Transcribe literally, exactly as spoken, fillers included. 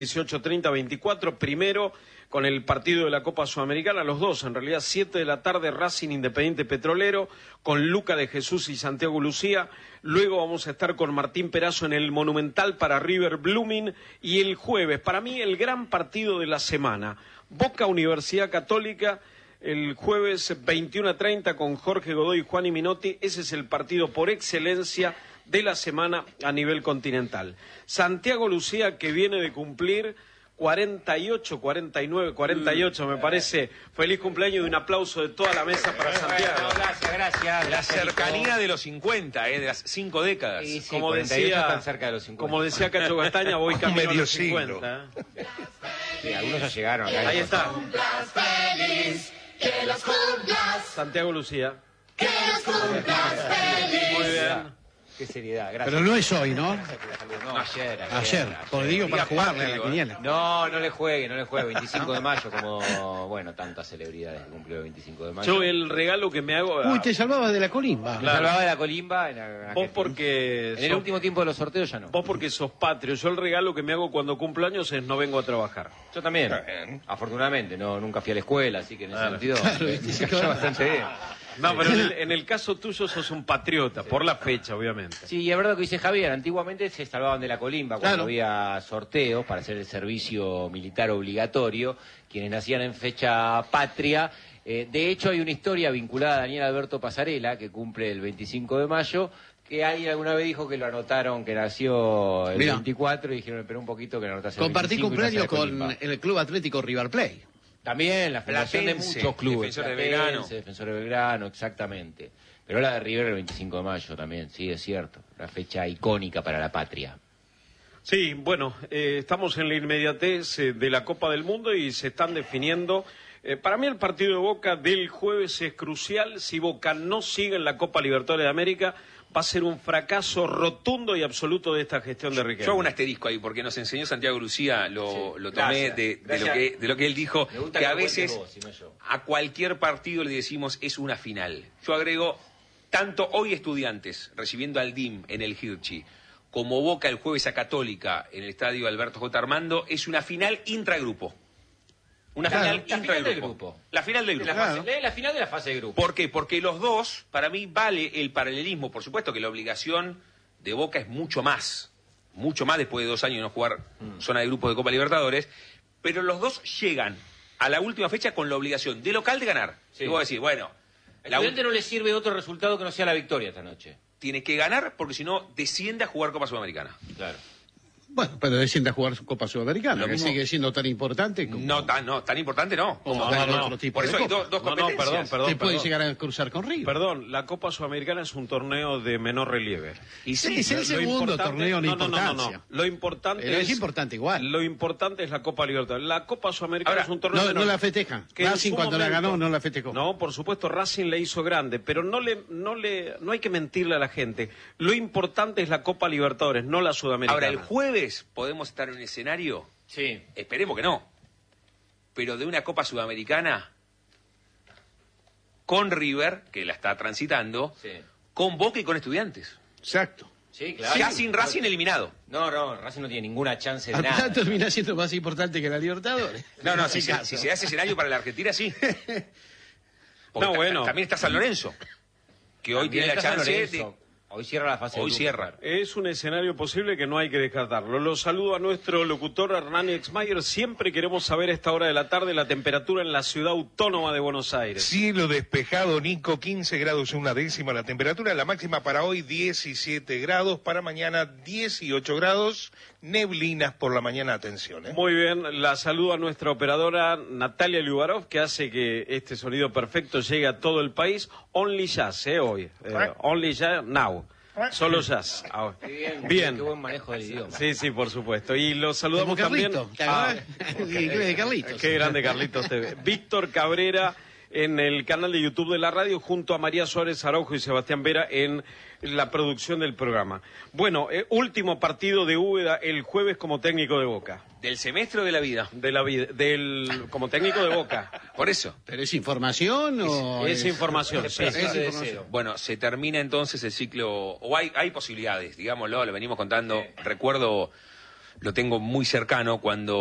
dieciocho treinta veinticuatro, primero con el partido de la Copa Sudamericana, los dos, en realidad siete de la tarde, Racing Independiente Petrolero, con Luca de Jesús y Santiago Lucía. Luego vamos a estar con Martín Perazo en el Monumental para River Blooming. Y el jueves, para mí, el gran partido de la semana, Boca Universidad Católica, el jueves veintiuno treinta con Jorge Godoy y Juan Minotti. Ese es el partido por excelencia de la semana a nivel continental. Santiago Lucía, que viene de cumplir cuarenta y ocho, cuarenta y nueve, cuarenta y ocho, me parece. Feliz cumpleaños y un aplauso de toda la mesa para Santiago. Bueno, gracias, gracias. La cercanía de los cincuenta, eh, de las cinco décadas. Sí, sí, como decía, cerca de los cincuenta. como decía Cacho Castaña, voy camino a los cincuenta. ¿eh? Sí, algunos ya llegaron. Acá Ahí está. Feliz, que los cumplas, Santiago Lucía. que los cumplas feliz. Muy bien. Qué seriedad, gracias. Pero no es hoy, ¿no? No, ayer, ayer. Ayer, por digo, para Diga jugarle a la patrio. quiniela. No, no le juegue, no le juegue. veinticinco de mayo, como, bueno, tantas celebridades que cumplió el veinticinco de mayo. Yo el regalo que me hago... Uy, te salvabas de la colimba. Me salvaba de la colimba. En, la- Vos porque... en el sos- último tiempo de los sorteos ya no. Vos porque sos patrio. Yo el regalo que me hago cuando cumplo años es no vengo a trabajar. Yo también. Afortunadamente, no, nunca fui a la escuela, así que en ese Claro. sentido Claro, me viste, cayó claro. bastante bien. No, pero en el, en el caso tuyo sos un patriota, por la fecha, obviamente. Sí, y es verdad lo que dice Javier, antiguamente se salvaban de la colimba cuando Claro. había sorteos para hacer el servicio militar obligatorio, quienes nacían en fecha patria. Eh, de hecho, hay una historia vinculada a Daniel Alberto Pasarela, que cumple el veinticinco de mayo, que alguien alguna vez dijo que lo anotaron, que nació el Mirá. veinticuatro, y dijeron, espera un poquito que lo anotaste el Compartí veinticinco y no cumpleaños hace la con colimba. el Club Atlético River Plate. También la fundación de Platense, muchos clubes. Defensor de Platense, Belgrano. Defensor de Belgrano, exactamente. Pero la de River el veinticinco de mayo también, sí, es cierto. Una fecha icónica para la patria. Sí, bueno, eh, estamos en la inmediatez eh, de la Copa del Mundo y se están definiendo. Eh, para mí el partido de Boca del jueves es crucial. Si Boca no sigue en la Copa Libertadores de América, va a ser un fracaso rotundo y absoluto de esta gestión de Riquelme. Yo hago un asterisco ahí, porque nos enseñó Santiago Lucía, lo, Sí, lo tomé gracias, de, de gracias. lo que, de lo que él dijo, Me gusta que que a lo cuentes veces vos, y no yo. a cualquier partido le decimos es una final. Yo agrego, tanto hoy Estudiantes recibiendo al D I M en el Hirschi, como Boca el jueves a Católica en el estadio Alberto J. Armando, es una final intragrupo. Una Claro, final la final intragrupo. del grupo. La final del De grupo. la, fase- de la final de la fase de grupo. ¿Por qué? Porque los dos, para mí, vale el paralelismo. Por supuesto que la obligación de Boca es mucho más, mucho más después de dos años de no jugar zona de grupos de Copa Libertadores, pero los dos llegan a la última fecha con la obligación de local de ganar. Sí. Y vos decís, bueno, Al la Estudiante ul- no le sirve otro resultado que no sea la victoria esta noche. tiene que ganar porque si no desciende a jugar Copa Sudamericana. Claro. Bueno, pero desciende a jugar su Copa Sudamericana, Lo que mismo. sigue siendo tan importante como... No tan, no, tan importante no. como no, dar no, otro tipo Por de eso hay copa. do- dos No, no, competencias. perdón, perdón. Te puede perdón. llegar a cruzar con River. Perdón, la Copa Sudamericana es un torneo de menor relieve. Y sí, es Lo- el lo segundo importante- torneo en no, no, no, no, importancia. no. Lo importante Pero es, es importante igual. Lo importante es la Copa Libertadores. La Copa Sudamericana Ahora, es un torneo No, menor. no la festejan. Que en Racing su cuando la momento- ganó no la festejó. No, por supuesto, Racing le hizo grande, pero no le, no le, no hay que mentirle a la gente. Lo importante es la Copa Libertadores, no la Sudamericana. Ahora, el jueves podemos estar en un escenario, Sí. esperemos que no, pero de una Copa Sudamericana con River, que la está transitando, Sí. con Boca y con Estudiantes. Exacto. Sí, claro. Ya sin Racing eliminado. No, no, Racing no tiene ninguna chance de Al final nada. termina siendo más importante que la Libertadores. No, no, En si ese se, caso. si se hace escenario para la Argentina, sí. Porque No, ta- bueno. También está San Lorenzo, que hoy También tiene la está San chance de... Lorenzo. Hoy cierra la fase de Hoy grupos. cierra. Es un escenario posible que no hay que descartarlo. Lo saludo a nuestro locutor Hernán Exmayer. Siempre queremos saber a esta hora de la tarde la temperatura en la ciudad autónoma de Buenos Aires. Cielo despejado, Nico, quince grados una décima la temperatura, la máxima para hoy diecisiete grados, para mañana dieciocho grados, neblinas por la mañana, atención. ¿eh? Muy bien, la saludo a nuestra operadora Natalia Liubarov, que hace que este sonido perfecto llegue a todo el país. Only Jazz, ¿eh? Hoy. Eh, only Jazz, now. Solo jazz. Ah, Qué bien, bien. Qué buen manejo del idioma. Sí, sí, por supuesto. Y lo Como saludamos también. Carlito. ¿Te a- acordás? El inglés de Carlitos. Qué grande Carlitos T V. Víctor Cabrera en el canal de YouTube de la radio, junto a María Suárez Araujo y Sebastián Vera en la producción del programa. Bueno, eh, último partido de Úbeda el jueves como técnico de Boca. Del semestre o de la vida. De la vida, del, como técnico de Boca. Por eso. ¿Pero es información o...? Es información, sí. Es Es de información. cero. Bueno, se termina entonces el ciclo, o hay, hay posibilidades, digámoslo, lo venimos contando. Recuerdo lo tengo muy cercano cuando